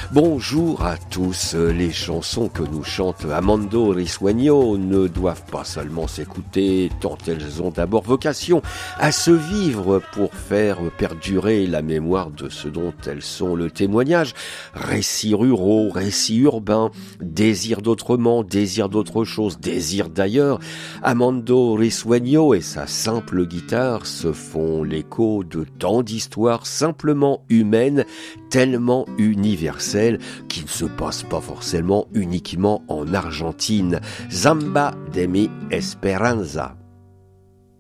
Bonjour à tous. Les chansons que nous chante Amando Risueño ne doivent pas seulement s'écouter, tant elles ont d'abord vocation à se vivre pour faire perdurer la mémoire de ce dont elles sont le témoignage. Récits ruraux, récits urbains, désir d'autrement, désir d'autre chose, désir d'ailleurs. Amando Risueño et sa simple guitare se font l'écho de tant d'histoires simplement humaines, tellement universelles, qui ne se passent pas forcément uniquement en Argentine. Samba de mi esperanza.